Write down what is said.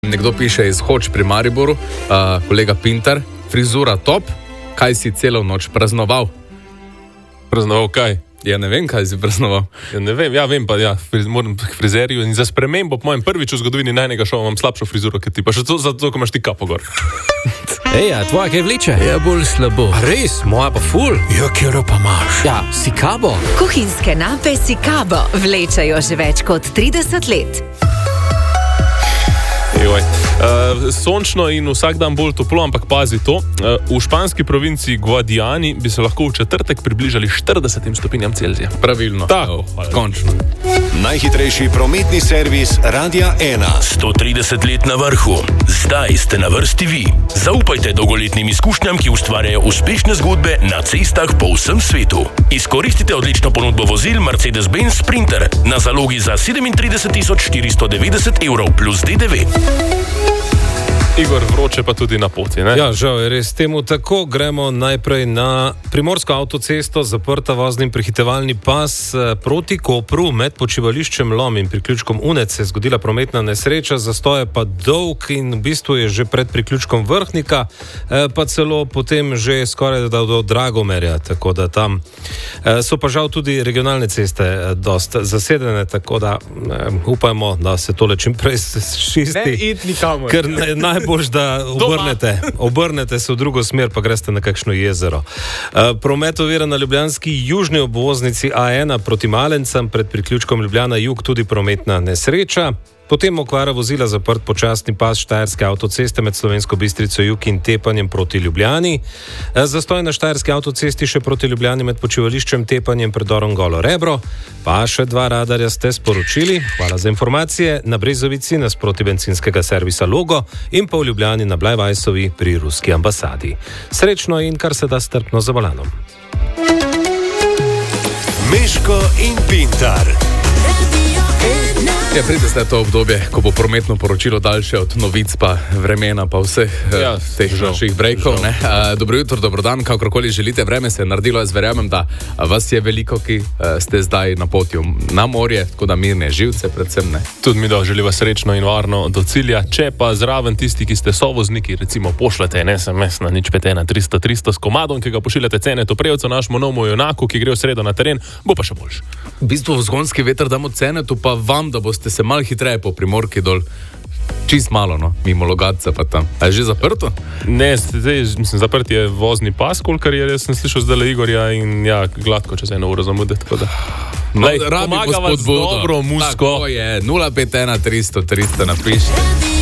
Nekdo piše iz Hoč pri Mariboru, kolega Pintar, frizura top, kaj si celo noč praznoval? Praznoval kaj? Ja, ne vem, kaj si praznoval. Ja, vem pa, moram k frizerju in za spremembo po mojem prvič v zgodovini najnega šova imam slabšo frizuro, kot ti, pa še zato, ko imaš ti kapo gor. A tvoja kaj vleče? Ja, bolj slabo. A res? Moja pa ful? Ja, kjero pa imaš? Ja, Sikabo. Kuhinjske nape Sikabo vlečajo že več kot 30 let. Sončno in vsak dan bolj toplo, ampak pazi to. V španski provinciji Guadiani bi se lahko v četrtek približali 40 stopinjam Celzija. Pravilno. Tako, končno. Najhitrejši prometni servis Radia 1. 130 let na vrhu. Zdaj ste na vrsti vi. Zaupajte dolgoletnim izkušnjam, ki ustvarjajo uspešne zgodbe na cestah po vsem svetu. Izkoristite odlično ponudbo vozil Mercedes-Benz Sprinter na zalogi za 37.490 evrov plus DDV. Igor, vroče pa tudi na poti, ne? Ja, žal je res temu tako. Gremo najprej na primorsko avtocesto, zaprta voznim prehitevalni pas proti Kopru med počivališčem Lom in priključkom Unec se je zgodila prometna nesreča, zastoj je pa dolg in v bistvu je že pred priključkom Vrhnika, pa celo potem že skoraj do Dragomerja, tako da tam so pa žal tudi regionalne ceste dost zasedene, tako da upajmo, da se tole čim prej čisti. Ne iti nikamor. Ker najbolj, da obrnete se v drugo smer, pa greste na kakšno jezero. Promet ovira na ljubljanski južni obvoznici A1 proti Malencem, pred priključkom Ljubljana jug tudi prometna nesreča. Potem okvara vozila, zaprt počasni pas Štajerske avtoceste med Slovensko Bistrico jug in Tepanjem proti Ljubljani. Zastoj na Štajerski avtocesti še proti Ljubljani med počivališčem Tepanjem predorom Golo Rebro. Pa še 2 radarja ste sporočili. Hvala za informacije. Na Brezovici nasproti bencinskega servisa Logo in pa v Ljubljani na Blajvajsovi pri ruski ambasadi. Srečno in kar se da strpno za volanom. Meško in Pintar. Ja, pride zdaj to obdobje, ko bo prometno poročilo daljše od novic pa vremena pa vseh teh naših brejkov. Dobro jutro, dobrodan, kakorkoli želite, vreme se je naredilo, jaz verjamem, da vas je veliko, ki ste zdaj na poti na morje, tako da mirne živce predvsem ne. Tudi mi želiva srečno in varno do cilja, če pa zraven tisti, ki ste sovozniki, recimo pošljete en SMS na 051 300 s komadom, ki ga pošiljate Cenetu Prevcu, našemu novemu junaku, ki gre v sredo na teren, bo pa še boljš. V bistvu vzgonski veter damo Cenetu, pa vam, da boste se malo hitreje po Primorki dol, čist malo, no, mimo Logatca pa tam. A je že zaprto? Ne, zaprt je vozni pas, kolikor je, jaz sem slišal zdaj Igorja in ja, gladko čez 1 uro zamude, tako da. Pomaga vas dobro musko. Tako je, 051 300 napišite.